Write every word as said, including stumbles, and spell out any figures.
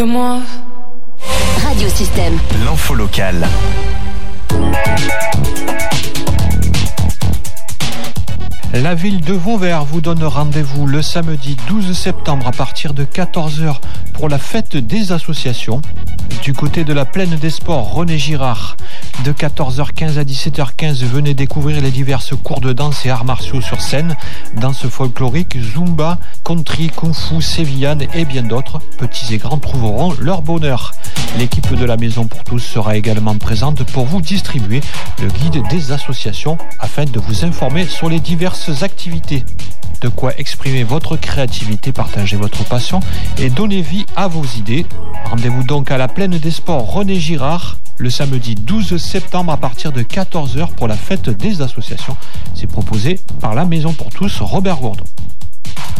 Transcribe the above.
Moi. Radio Système. L'info locale. La ville de Vauvert vous donne rendez-vous le samedi douze septembre à partir de quatorze heures pour la fête des associations. Du côté de la Plaine des Sports, René Girard, de quatorze heures quinze à dix-sept heures quinze, venez découvrir les diverses cours de danse et arts martiaux sur scène, danse folklorique, zumba, country, kung-fu, sévillane et bien d'autres. Petits et grands trouveront leur bonheur. L'équipe de la Maison pour tous sera également présente pour vous distribuer le guide des associations afin de vous informer sur les diverses activités. De quoi exprimer votre créativité, partager votre passion et donner vie à vos idées. Rendez-vous donc à la Plaine des Sports René Girard le samedi douze septembre à partir de quatorze heures pour la fête des associations. C'est proposé par la Maison pour tous Robert Gourdon.